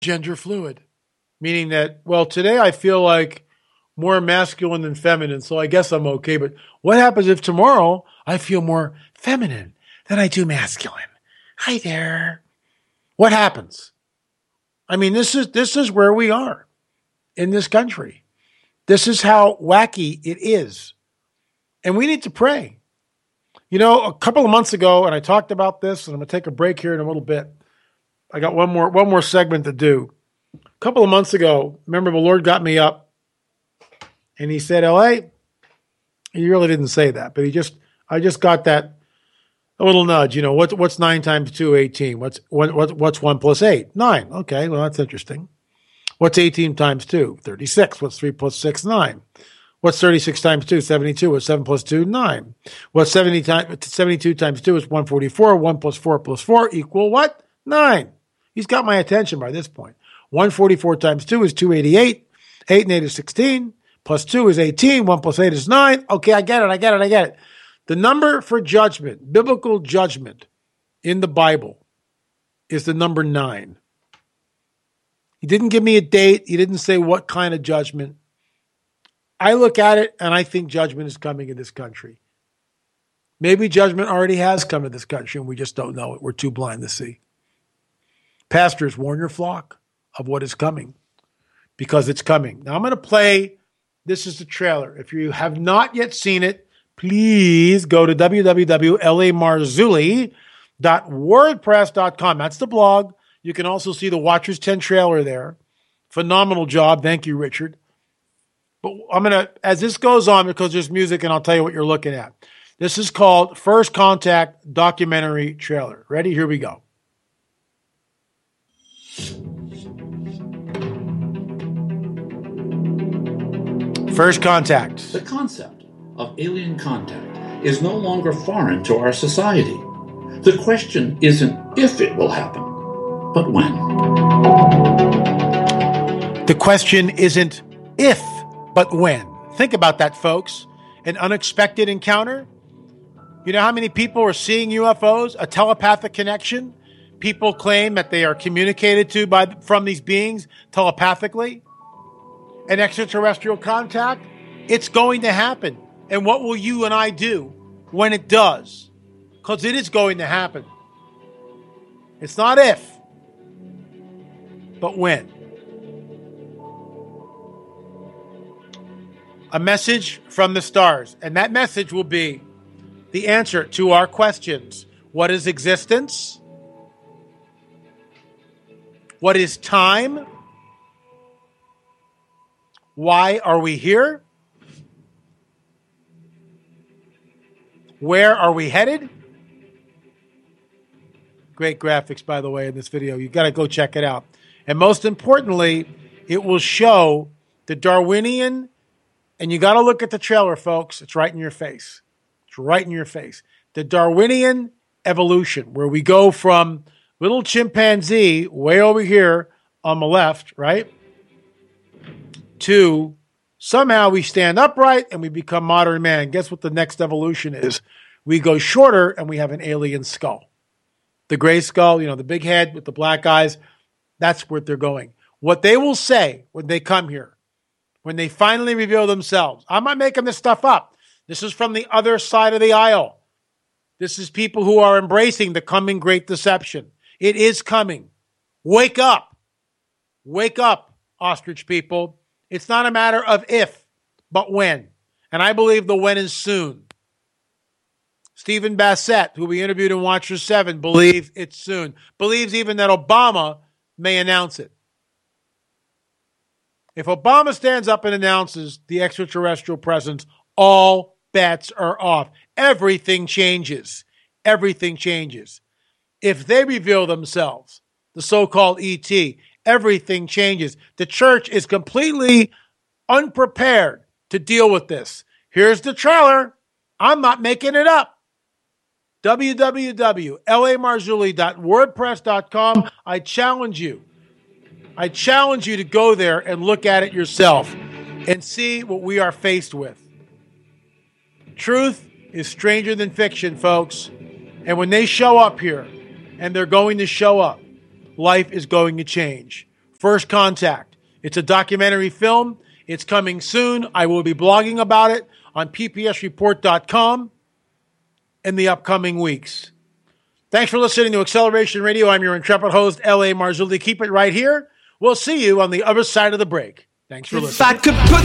gender fluid, meaning that, well, today I feel like more masculine than feminine, so I guess I'm okay. But what happens if tomorrow I feel more feminine than I do masculine? Hi there. What happens? I mean, this is where we are in this country. This is how wacky it is. And we need to pray. You know, a couple of months ago, and I talked about this, and I'm going to take a break here in a little bit. I got one more segment to do. A couple of months ago, remember the Lord got me up and he said, "LA," he really didn't say that, but I just got that a little nudge. You know, what's 9 times 2, 18? What's 1 plus 8? 9. Okay, well, that's interesting. What's 18 times 2? 36. What's 3 plus 6? 9. What's 36 times 2? 72. What's 7 plus 2? 9. What's 72 times 2 is 144. 1 plus 4 equal what? 9. He's got my attention by this point. 144 times 2 is 288. 8 and 8 is 16. Plus 2 is 18. 1 plus 8 is 9. Okay, I get it. The number for judgment, biblical judgment in the Bible, is the number 9. He didn't give me a date. He didn't say what kind of judgment. I look at it and I think judgment is coming in this country. Maybe judgment already has come in this country and we just don't know it. We're too blind to see. Pastors, warn your flock of what is coming because it's coming. Now I'm going to play, this is the trailer. If you have not yet seen it, please go to www.lamarzulli.wordpress.com. That's the blog. You can also see the Watchers 10 trailer there. Phenomenal job. Thank you, Richard. But I'm going to, as this goes on, because there's music and I'll tell you what you're looking at. This is called First Contact Documentary Trailer. Ready? Here we go. First Contact. The concept of alien contact is no longer foreign to our society. The question isn't if it will happen, but when. The question isn't if, but when. Think about that, folks. An unexpected encounter. You know how many people are seeing UFOs? A telepathic connection. People claim that they are communicated to from these beings telepathically. An extraterrestrial contact. It's going to happen. And what will you and I do when it does? Because it is going to happen. It's not if, but when. A message from the stars. And that message will be the answer to our questions. What is existence? What is time? Why are we here? Where are we headed? Great graphics, by the way, in this video. You got to go check it out. And most importantly, it will show the Darwinian, and you got to look at the trailer, folks. It's right in your face. It's right in your face. The Darwinian evolution, where we go from little chimpanzee way over here on the left, right? To somehow we stand upright and we become modern man. Guess what the next evolution is? We go shorter and we have an alien skull. The gray skull, you know, the big head with the black eyes. That's where they're going. What they will say when they come here, when they finally reveal themselves. I'm not making this stuff up. This is from the other side of the aisle. This is people who are embracing the coming great deception. It is coming. Wake up. Wake up, ostrich people. It's not a matter of if, but when. And I believe the when is soon. Stephen Bassett, who we interviewed in Watcher 7, believes it's soon. Believes even that Obama may announce it. If Obama stands up and announces the extraterrestrial presence, all bets are off. Everything changes. Everything changes. If they reveal themselves, the so-called ET, everything changes. The church is completely unprepared to deal with this. Here's the trailer. I'm not making it up. www.lamarzulli.wordpress.com. I challenge you to go there and look at it yourself and see what we are faced with. Truth is stranger than fiction, folks. And when they show up here, and they're going to show up, life is going to change First Contact. It's a documentary film. It's coming soon. I will be blogging about it on ppsreport.com in the upcoming weeks. Thanks for listening to Acceleration Radio. I'm your intrepid host, L.A. Marzulli. Keep it right here. We'll see you on the other side of the break. Thanks for listening.